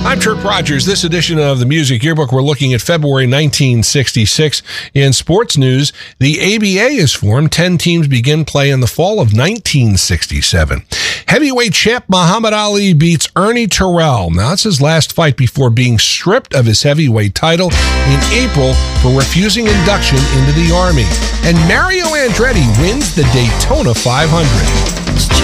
I'm Trip Rogers. This edition of the Music Yearbook, we're looking at February 1966. In sports news, the ABA is formed. 10 teams begin play in the fall of 1967. Heavyweight champ Muhammad Ali beats Ernie Terrell. Now, it's his last fight before being stripped of his heavyweight title in April for refusing induction into the Army. And Mario Andretti wins the Daytona 500.